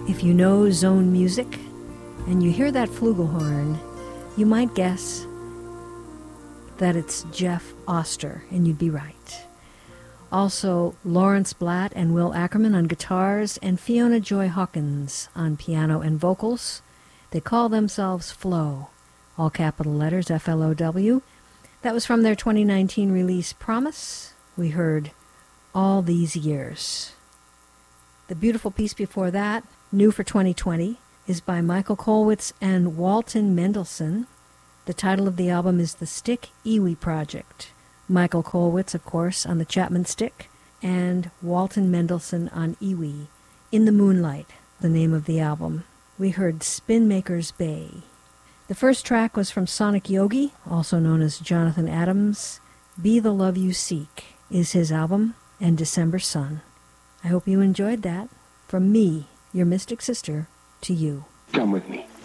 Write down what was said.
If you know zone music and you hear that flugelhorn, you might guess that it's Jeff Oster, and you'd be right. Also, Lawrence Blatt and Will Ackerman on guitars and Fiona Joy Hawkins on piano and vocals. They call themselves Flow, all capital letters, F-L-O-W. That was from their 2019 release, Promise. We heard All These Years. The beautiful piece before that, new for 2020, is by Michael Kolwitz and Walton Mendelsohn. The title of the album is The Stick Iwi Project. Michael Kolwitz, of course, on the Chapman Stick, and Walton Mendelsohn on Iwi. In the Moonlight, the name of the album. We heard Spin Maker's Bay. The first track was from Sonic Yogi, also known as Jonathan Adams. Be the Love You Seek is his album, and December Sun. I hope you enjoyed that. From me, your mystic sister, to you. Come with me.